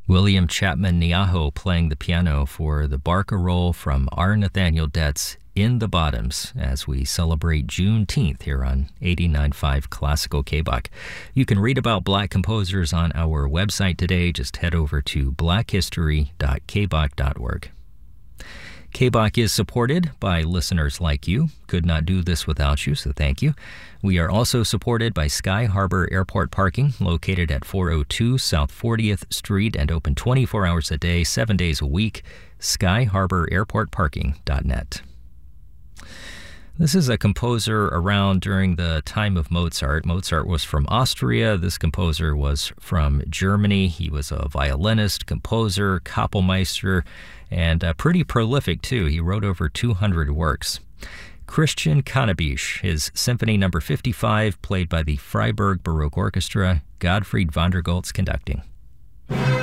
William Chapman Niaho playing the piano for the Barcarolle from R. Nathaniel Detz in the Bottoms as we celebrate Juneteenth here on 89.5 Classical KBOC. You can read about Black composers on our website today. Just head over to blackhistory.kbok.org. KBOC is supported by listeners like you. Could not do this without you, so thank you. We are also supported by Sky Harbor Airport Parking, located at 402 South 40th Street and open 24 hours a day, 7 days a week. SkyHarborAirportParking.net. This is a composer around during the time of Mozart. Mozart was from Austria. This composer was from Germany. He was a violinist, composer, Kapellmeister, and pretty prolific too. He wrote over 200 works. Christian Cannabich, his Symphony No. 55, played by the Freiburg Baroque Orchestra, Gottfried van der Goltz conducting.